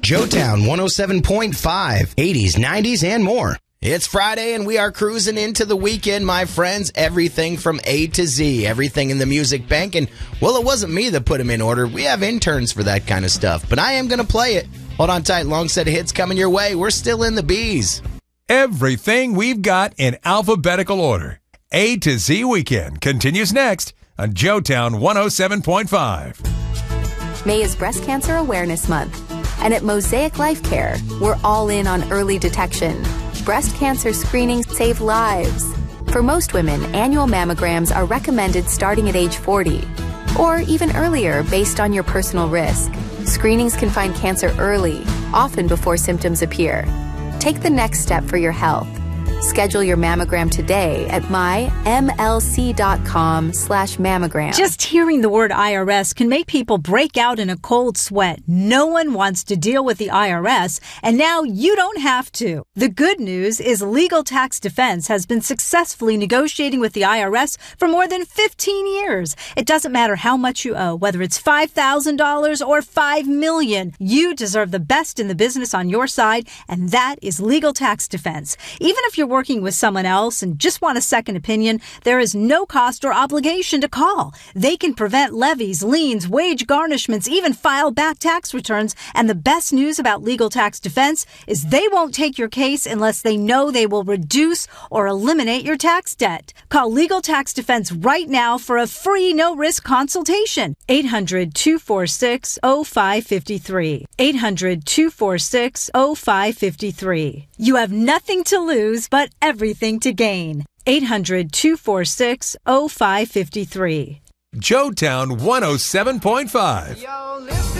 Joetown 107.5, 80s, 90s, and more. It's Friday, and we are cruising into the weekend, my friends. Everything from A to Z, everything in the music bank. And, well, it wasn't me that put them in order. We have interns for that kind of stuff. But I am going to play it. Hold on tight. Long set of hits coming your way. We're still in the B's. Everything we've got in alphabetical order. A to Z Weekend continues next on Joetown 107.5. May is Breast Cancer Awareness Month. And at Mosaic Life Care, we're all in on early detection. Breast cancer screenings save lives. For most women, annual mammograms are recommended starting at age 40, or even earlier based on your personal risk. Screenings can find cancer early, often before symptoms appear. Take the next step for your health. Schedule your mammogram today at mymlc.com/mammogram. Just hearing the word IRS can make people break out in a cold sweat. No one wants to deal with the IRS, and now you don't have to. The good news is Legal Tax Defense has been successfully negotiating with the IRS for more than 15 years. It doesn't matter how much you owe, whether it's $5,000 or $5 million. You deserve the best in the business on your side, and that is Legal Tax Defense. Even if you're working with someone else and just want a second opinion, there is no cost or obligation to call. They can prevent levies, liens, wage garnishments, even file back tax returns. And the best news about Legal Tax Defense is they won't take your case unless they know they will reduce or eliminate your tax debt. Call Legal Tax Defense right now for a free no-risk consultation. 800-246-0553. 800-246-0553. You have nothing to lose, but everything to gain. 800-246-0553. Joetown 107.5.